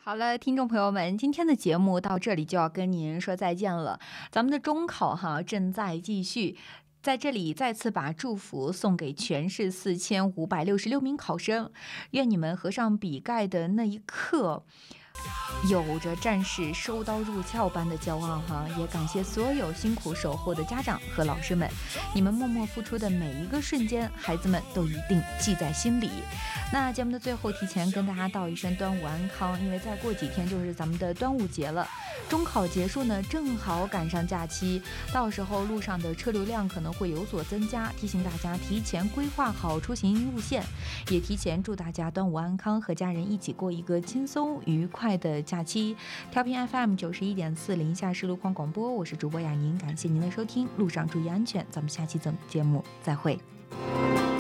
好了，听众朋友们，今天的节目到这里就要跟您说再见了。咱们的中考正在继续，在这里再次把祝福送给全市4566名考生，愿你们合上笔盖的那一刻，有着战士收刀入鞘般的骄傲也感谢所有辛苦守候的家长和老师们，你们默默付出的每一个瞬间，孩子们都一定记在心里。那节目的最后，提前跟大家道一声端午安康，因为再过几天就是咱们的端午节了。中考结束呢，正好赶上假期，到时候路上的车流量可能会有所增加，提醒大家提前规划好出行路线，也提前祝大家端午安康，和家人一起过一个轻松愉快的假期。调频 FM 91.4宁夏市路况广播，我是主播雅宁，感谢您的收听，路上注意安全，咱们下期节目再会。